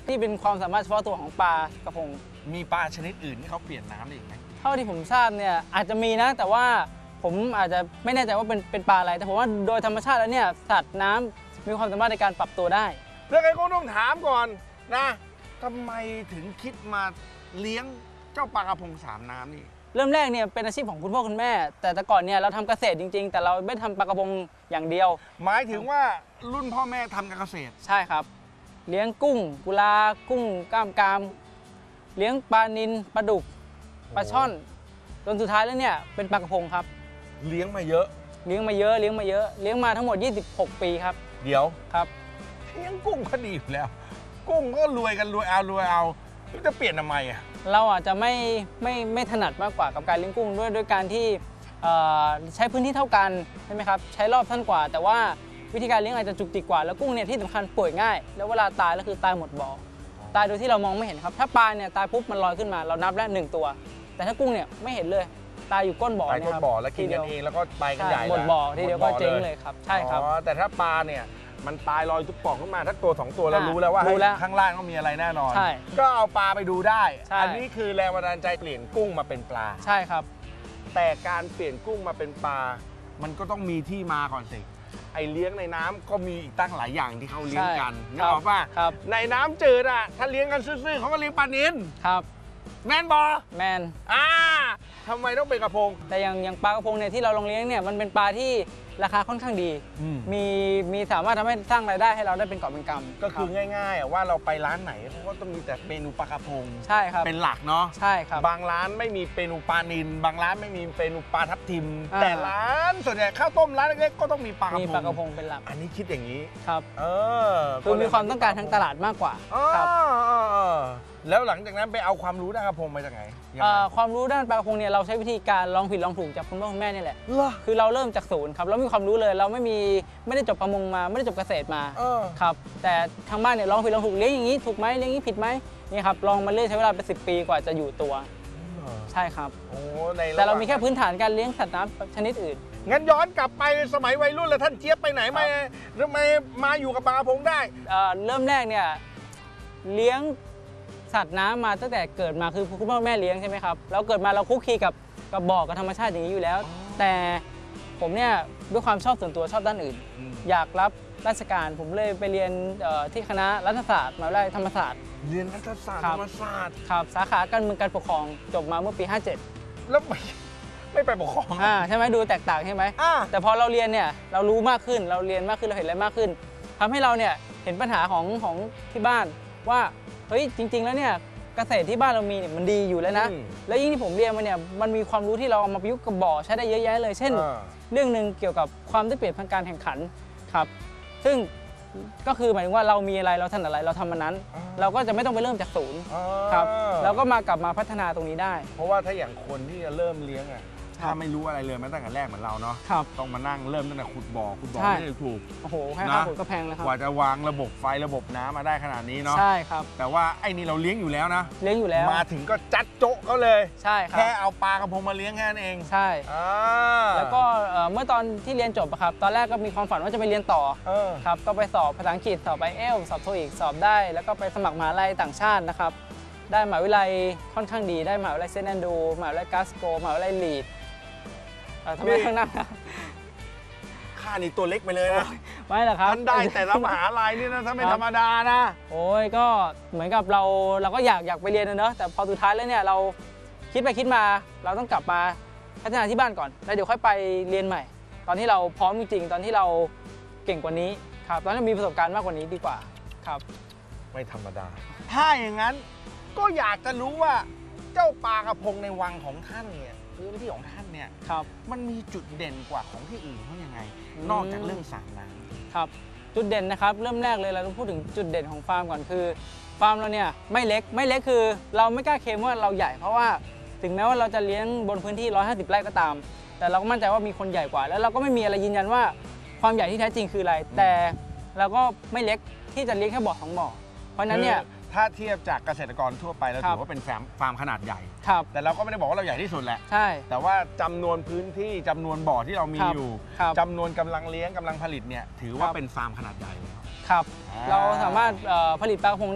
ที่เป็นความสามารถเฉพาะตัวของปลากระพงมีปลาชนิดอื่นที่เขาเปลี่ยนน้ำได้อีกไหมเท่าที่ผมทราบเนี่ยอาจจะมีนะแต่ว่าผมอาจจะไม่แน่ใจว่าเป็นปลาอะไรแต่ผมว่าโดยธรรมชาติแล้วเนี่ยสัตว์น้ำมีความสามารถในการปรับตัวได้เรื่องไอ้ก็ต้องถามก่อนนะทำไมถึงคิดมาเลี้ยงเจ้าปลากระพงสามน้ำนี่เริ่มแรกเนี่ยเป็นอาชีพของคุณพ่อคุณแม่แต่ก่อนเนี่ยเราทำเกษตรจริงๆแต่เราไม่ทำปลากระพงอย่างเดียวหมายถึงว่ารุ่นพ่อแม่ทำการเกษตรใช่ครับเลี้ยงกุ้งกุลากุ้งกล้ามกรามเลี้ยงปลานิลปลาดุกปลาช่อนจนสุดท้ายแล้วเนี่ยเป็นปลากระพงครับเลี้ยงมาเยอะเลี้ยงมาทั้งหมด26 ปีครับเดี๋ยวครับเลี้ยงกุ้งก็ดีอยู่แล้วกุ้งก็รวยเอาจะเปลี่ยนทำไมอ่ะเราอาจจะไม่ถนัดมากกว่ากับการเลี้ยงกุ้งด้วยการที่ใช้พื้นที่เท่ากันใช่ไหมครับใช้รอบสั้นกว่าแต่ว่าวิธีการเลี้ยงอาจจะจุกจิกกว่าแล้วกุ้งเนี่ยที่สำคัญป่วยง่ายแล้วเวลาตายก็คือตายหมดบ่อตายโดยที่เรามองไม่เห็นครับถ้าปลาเนี่ยตายปุ๊บมันลอยขึ้นมาเรานับแล้ว1 ตัวแต่ถ้ากุ้งเนี่ยไม่เห็นเลยตายอยู่ก้นบ่อเนี่ยครับแล้วกินกันเองแล้วก็ไปกันใหญ่หมดบ่อทีเดียวก็เจ๊งเลยครับใช่ครับแต่ถ้าปลาเนี่ยมันตายลอยทุกป่องขึ้นมาถ้าตัว2 ตัวเรารู้แล้วว่าข้างล่างก็มีอะไรแน่นอนก็เอาปลาไปดูได้อันนี้คือแรงบันดาลใจเปลี่ยนกุ้งมาเป็นปลาใช่ครับแต่การเปลี่ยนกุ้งมาเป็นปลามันก็ต้องมีที่มาก่อนสิไอเลี้ยงในน้ำก็มีอีกตั้งหลายอย่างที่เขาเลี้ยงกันนึกออกป่ะในน้ำจืดอ่ะถ้าเลี้ยงกันซื่อๆเขาก็เลี้ยงปลานิลครับแมนบอแมนทำไมต้องเป็นกระพงแต่อย่างปลากระพงเนี่ยที่เราลงเลี้ยงเนี่ยมันเป็นปลาที่ราคาค่อนข้างดีมีสามารถทำให้สร้างรายได้ให้เราได้เป็นกอบเป็นกำก็คือง่ายๆว่าเราไปร้านไหนเขาก็ต้องมีแต่เมนูปลากระพงใช่ครับเป็นหลักเนาะใช่ครับบางร้านไม่มีเมนูปลานิลบางร้านไม่มีเมนูปลาทับทิมแต่ร้านส่วนใหญ่ข้าวต้มร้านเล็กๆก็ต้องมีปลากระพงเป็นหลักอันนี้คิดอย่างนี้ครับคือมีความต้องการทางตลาดมากกว่าครับแล้วหลังจากนั้นไปเอาความรู้ด้านกระพงมาจากไหนความรู้ด้านปลากระพงเนี่ยเราใช้วิธีการลองผิดลองถูกจากคุณพ่อคุณแม่นี่แหละคือเราเริ่มจากศูนย์ครับเรามีความรู้เลยเราไม่ได้จบประมงมาไม่ได้จบเกษตรมาครับแต่ทางบ้านเนี่ยลองผิดลองถูกเลี้ยงอย่างนี้ถูกไหมเลี้ยงนี้ผิดไหมนี่ครับลองมาเรื่อยใช้เวลาเป็น10 ปีกว่าจะอยู่ตัวใช่ครับแต่เรามีแค่พื้นฐานการเลี้ยงสัตว์น้ำชนิดอื่นงั้นย้อนกลับไปสมัยวัยรุ่นแล้วท่านเจี๊ยบไปไหนมาทำไมมาอยู่กับปลากระพงได้เริ่มแรกเนี่ยเลี้ยงสัตว์น้ำมาตั้งแต่เกิดมาคือคุณพ่อแม่เลี้ยงใช่ไหมครับแล้วเกิดมาเราคุกคีกับบ่อกับธรรมชาติอย่างนี้อยู่แล้วแต่ผมเนี่ยด้วยความชอบส่วนตัวชอบด้านอื่นอยากรับราชการผมเลยไปเรียนที่คณะรัฐศาสตร์มหาวิทยาลัยธรรมศาสตร์เรียนรัฐศาสตร์ธรรมศาสตร์ครับสาขาการเมืองการปกครองจบมาเมื่อปี 57แล้วไม่ไปปกครองใช่ไหมดูแตกต่างใช่ไหมแต่พอเราเรียนเนี่ยเรารู้มากขึ้นเราเรียนมากขึ้นเราเห็นอะไรมากขึ้นทำให้เราเนี่ยเห็นปัญหาของที่บ้านว่าเฮ้ยจริงๆแล้วเนี่ยเกษตรที่บ้านเรามีเนี่ยมันดีอยู่แล้วนะแล้วยิ่งที่ผมเรียนมาเนี่ยมันมีความรู้ที่เราเอามาประยุกต์กับบ่อใช้ได้เยอะแยะเลยเช่นเรื่องหนึ่งเกี่ยวกับความได้เปรียบทางการแข่งขันครับซึ่งก็คือหมายถึงว่าเรามีอะไรเราถนัดอะไรเราทำมันนั้นเราก็จะไม่ต้องไปเริ่มจากศูนย์ครับเราก็กลับมาพัฒนาตรงนี้ได้เพราะว่าถ้าอย่างคนที่จะเริ่มเลี้ยงอ่ะถ้าไม่รู้อะไรเลยมาตั้งแต่แรกเหมือนเราเนาะต้องมานั่งเริ่มตั้งแต่ขุดบ่อไม่ได้ถูกโอ้โหแค่ค่าขุดก็แพงแล้วครับกว่าจะวางระบบไฟระบบน้ำมาได้ขนาดนี้เนาะใช่ครับแต่ว่าไอ้นี่เราเลี้ยงอยู่แล้วนะเลี้ยงอยู่แล้วมาถึงก็จัดโจ๊ะเขาเลยใช่ครับแค่เอาปลากระพงมาเลี้ยงแค่นั้นเองใช่แล้วก็เมื่อตอนที่เรียนจบครับตอนแรกก็มีความฝันว่าจะไปเรียนต่อครับก็ไปสอบภาษาอังกฤษสอบIELTSสอบโทอีกสอบได้แล้วก็ไปสมัครมหาวิทยาลัยต่างชาตินะครับได้มหาวิทยาลัยค่อนข้างดีได้มหาวิทยาลัยเซนต์แอนดรูว์มหาวิทยาลัยกลาสโกว์มหาวิทยาลัยลีดทำไมข้างหน้าค่านี่ตัวเล็กไปเลยนะไม่หรอกครับท่านได้แต่ละมหาลัยนี่นะถ้าไม่ธรรมดานะโอ้ยก็เหมือนกับเราก็อยากไปเรียนนะเนอะแต่พอสุดท้ายแล้วเนี่ยเราคิดไปคิดมาเราต้องกลับมาพัฒนาที่บ้านก่อนแล้วเดี๋ยวค่อยไปเรียนใหม่ตอนที่เราพร้อมจริงๆตอนที่เราเก่งกว่านี้ครับตอนที่มีประสบการณ์มากกว่านี้ดีกว่าครับไม่ธรรมดาถ้าอย่างนั้นก็อยากจะรู้ว่าเจ้าปลากระพงในวังของท่านเนี่ยพื้นที่ของท่านเนี่ยมันมีจุดเด่นกว่าของที่อื่นเขายังไงนอกจากเรื่องสระน้ำครับจุดเด่นนะครับเริ่มแรกเลยเราต้องพูดถึงจุดเด่นของฟาร์มก่อนคือฟาร์มเราเนี่ยไม่เล็กคือเราไม่กล้าเคลมว่าเราใหญ่เพราะว่าถึงแม้ว่าเราจะเลี้ยงบนพื้นที่150 ไร่ก็ตามแต่เราก็มั่นใจว่ามีคนใหญ่กว่าแล้วเราก็ไม่มีอะไรยืนยันว่าความใหญ่ที่แท้จริงคืออะไรแต่เราก็ไม่เล็กที่จะเลี้ยงแค่บ่อ2 บ่อเพราะนั้นเนี่ยถ้าเทียบจากเกษตรกรทั่วไปเราถือว่าเป็นฟาร์มขนาดใหญ่แต่เราก็ไม่ได้บอกว่าเราใหญ่ที่สุดแหละใช่แต่ว่าจำนวนพื้นที่จำนวนบ่อที่เรามีอยู่จำนวนกำลังเลี้ยงกำลังผลิตเนี่ยถือว่าเป็นฟาร์มขนาดใหญ่ครับเราสามารถผลิตปลากระพง